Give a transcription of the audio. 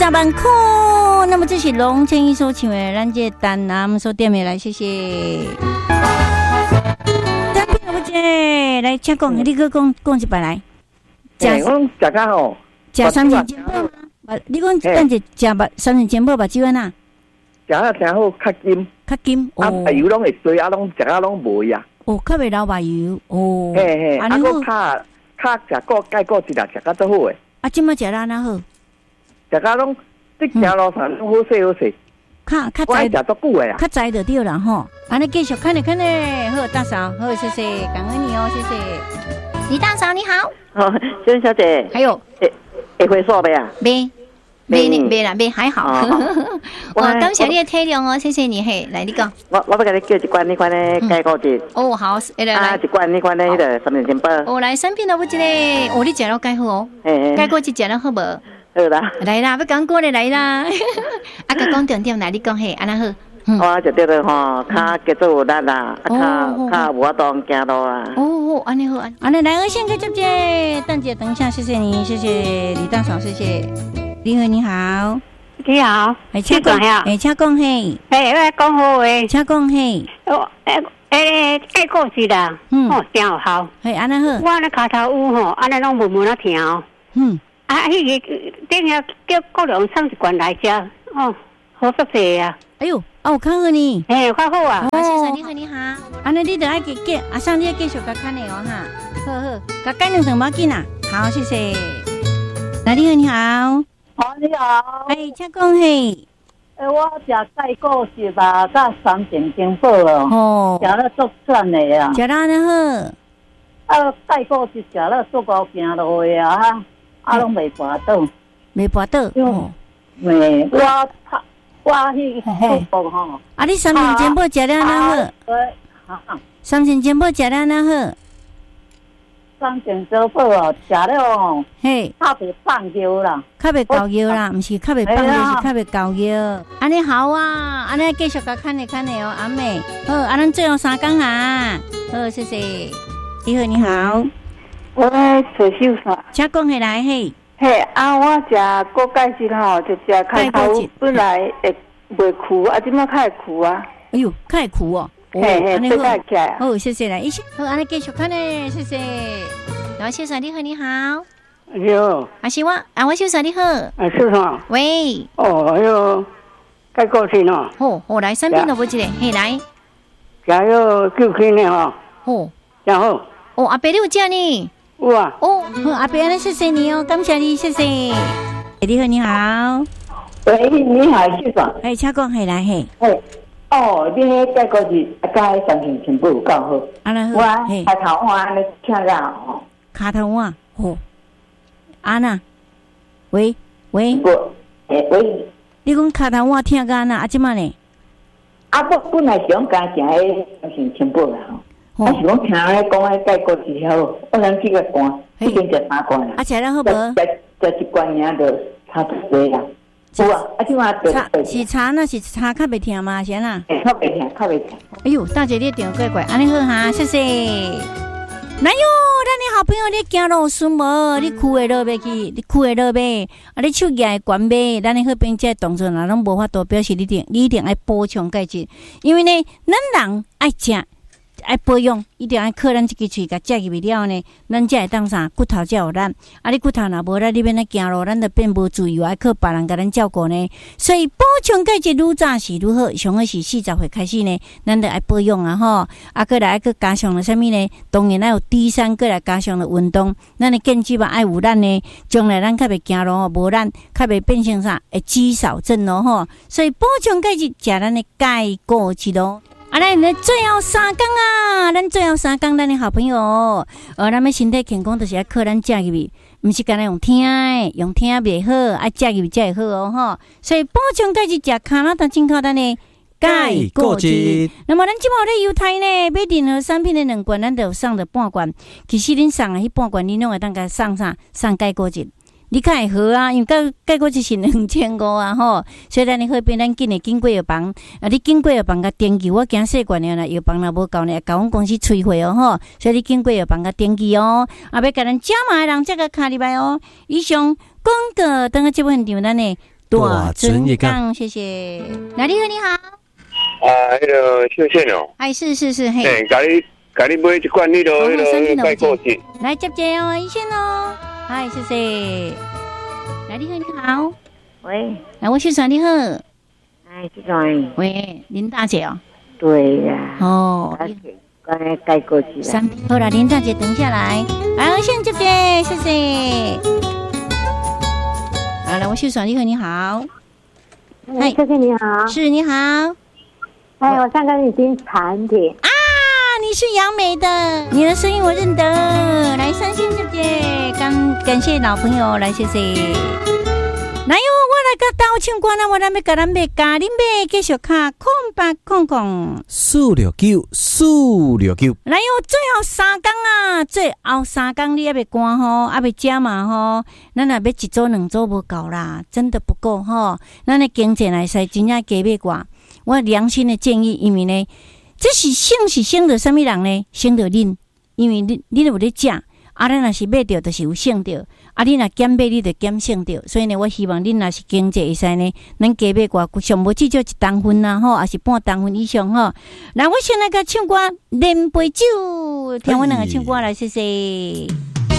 大板裤。那么这是龙千一所唱的，咱这单啊，我们所点的来，谢谢。单边有不接？来，请讲，你去讲一摆来。 我食到吼， 食三层煎包吗？你讲等者食三层煎包目睭啊？ 食啊挺好，较金。较金。啊，目油拢会多，啊，拢食啊拢无啊。哦， 较袂流目油。哦。 嘿嘿，啊，我较食过改过一啦，食到最好诶。啊， 即摆食啦哪好？ 食到拢这条路上拢好势好势。较知食足久诶啊。较知就对啦吼。安尼继续看咧看咧，好大嫂，好谢谢，感恩你哦，谢谢。李大嫂你好。 哦，萱小姐。 还有。 会会说没啊？ 没啦，还好。我感谢你的体谅哦，谢谢你嘿，来你讲。 我要给你叫一罐那款的改过节。 哦，好， 来一罐那款的迄个三层煎包。 哦，来三片都不一个，哦，你食了改好哦。改过节食了好无？ 好啦。 来啦，要讲过来来啦。啊，甲讲重点来，你讲嘿，安那好。 我就对了吼，较节奏有力啦，较无当行路啦。 哦，安尼好，安尼来，我先去接，等下，谢谢你，谢谢李大嫂，谢谢。你好，你好， 你好， 请讲呀，请讲嘿， 我讲好话， 请讲嘿， 改过去啦，哦，真好， 嘿，安尼好， 我那脚头有吼，安尼拢闷闷啊疼，啊，迄个等下叫国良送一罐来食，哦，好足济啊， 哎呦。哦，较好呢， 较好啊！ 谢谢你好，你好。安尼你得爱继阿上你继续甲看的哦哈，好，甲干两层毛巾啊，好，谢谢。那你好，你好。 哦，你好。 请讲嘿。 我食钙果是吧？甲三层煎包哦，食了足爽的啊。 食了安好。 啊，钙果是食了足够行路的啊，拢袂跋倒。 袂跋倒。哦。 袂，我迄个吼， 啊！你三层煎包食了哪好？三层煎包食了哪好？ 三层煎包哦，食了哦， 嘿， 较袂放油啦， 较袂高油啦，毋是较袂放油，是较袂高油。安尼好啊，安尼继续甲看的哦，阿妹。好，啊，咱最后3工啊。好，谢谢。你好，你好。 我来做手术。 请讲起来嘿。 嘿啊！我食锅盖子吼，就食开头本来会袂苦，啊，即马较会苦啊。 哎呦，较会苦哦。 嘿嘿，对得起来。 好，谢谢啦，好，安尼继续看呢，谢谢。然后先生你好，你好。 你好。 啊是我，我先生你好。 是啥？ 喂。 哦，哎呦，该过去喏。 好，来3片都不一个，嘿来。 加油9斤的吼。 好， 然后。 哦，阿伯你有食呢？ 有啊。 哦，好，阿伯，谢谢你哦，感谢你，谢谢。你好，你好。 喂，你好，先生。 请讲，嘿来嘿。 哦，你迄改过是甲迄三层全部有够好。 安尼好。我开头换安尼听啦吼。 卡头换，好。安娜，喂。 喂。 你讲卡头换听个安娜，即摆呢？ 本来是讲加食迄三层全部啦吼。我是讲听咧讲迄改过是好，我能几个罐，已经食3罐啦。 食了好无？ 食一罐尔就差不多啦。有啊，即马是茶那是茶较袂甜吗？是啦。 较袂甜，较袂甜。 哎呦，大姐你电话怪，安尼好哈，谢谢。哪有？咱的好朋友你行路顺无？你裤会落袂去？你裤会落袂？啊，你手举会悬袂？咱的好朋友这动作若拢无法度表示你一定爱补充钙质，因为呢，咱人爱食。爱保养，一定爱靠咱这个喙甲食入去了呢，咱才会当啥骨头才有力。啊，你骨头若无力，你免来行路，咱就变无自由，爱靠别人甲咱照顾呢。所以补充钙质愈早是愈好，上好是40岁开始呢，咱就爱保养啊吼。啊，过来去加上了啥物呢？当然爱有D3，过来加上了运动，咱的健肌嘛爱有力呢。将来咱较袂行路哦，无力，较袂变成啥会肌少症咯吼。所以补充钙质，食咱的钙果质咯。啊，咱最后3工啊，咱最后3工，咱的好朋友，咱们身体健康就是要靠咱食入去，毋是干那用听的，用听袂好，爱食入去才会好哦吼。所以补充钙质，食卡拉达进口咱的钙果质。那么咱即摆咧犹太呢，买任何产品的2罐，咱就送着半罐。其实恁送的迄半罐，恁拢会当甲送啥？送钙果质。你较会好啊，因为钙果质是2500啊吼，所以咱你好变咱紧过药房，你经过药房甲登记，我惊习惯了啦，药房若无够呢，甲阮公司催货哦吼，所以你经过药房甲登记哦，啊要甲咱加码的人才甲卡入来哦。以上广告等下这部分场咱呢大船一港，谢谢。哪里你好？ 那个秀倩哦， 哎，是，嘿， 给你买一罐那个盖过去。 来接哦，一线哦，嗨，谢谢。哪里你好？ 喂， 来，我秀传你好。 哎，秀传。 喂，林大姐哦。 对呀。 哦。 刚才盖过去了。 好了，林大姐等下来，来，我先接，谢谢。好，来，我秀传你好。 嗨，秀倩你好。 是，你好。 哎，我上个已经产品啊，你是杨梅的，你的声音我认得。来，三星姐姐，感谢老朋友，来谢谢。来哟，我来甲大家唱歌啦，我来要甲咱要加恁要继续卡空白空空 469。 来哟，最后3天啊，最后3天你还要赶吼，还要加嘛吼，咱若要1组2组无够啦，真的不够吼。咱的经济来使真正加买寡。我良心的建议，因为呢，这是省着什么人呢？省着恁，因为恁有咧食，啊，咱若是买着，就是有省着，啊，恁若减买，你就减省着。所以呢，我希望恁若是经济会使呢，咱加买寡，上无至少1公分啦，吼，还是半公分以上吼。来，我先来甲唱歌，连杯酒，听我两个唱歌来，谢谢。